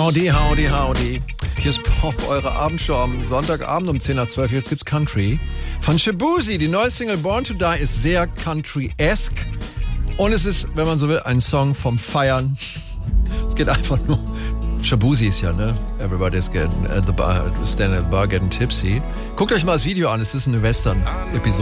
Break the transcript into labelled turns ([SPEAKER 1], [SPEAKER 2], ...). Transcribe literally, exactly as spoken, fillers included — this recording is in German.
[SPEAKER 1] Howdy, howdy, howdy. Hier ist Pop, eure Abendshow am Sonntagabend um zehn nach zwölf. Jetzt gibt's Country. Von Shaboozey, die neue Single Born to Die ist sehr Country-esque. Und es ist, wenn man so will, ein Song vom Feiern. Es geht einfach nur... Shaboozey ist ja, ne? Everybody's getting at the bar, standing at the bar, getting tipsy. Guckt euch mal das Video an, es ist eine Western-Episode.